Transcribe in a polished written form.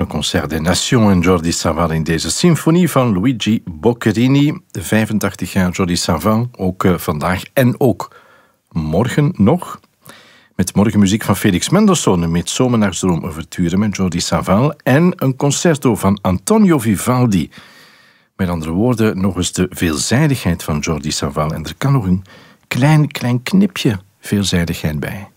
Een concert des Nations en Jordi Savall in deze symfonie van Luigi Boccherini. 85 jaar Jordi Savall, ook vandaag en ook morgen nog. Met morgen muziek van Felix Mendelssohn, een Midsommernachtsdroom ouverture met Jordi Savall en een concerto van Antonio Vivaldi. Met andere woorden, nog eens de veelzijdigheid van Jordi Savall. En er kan nog een klein knipje veelzijdigheid bij.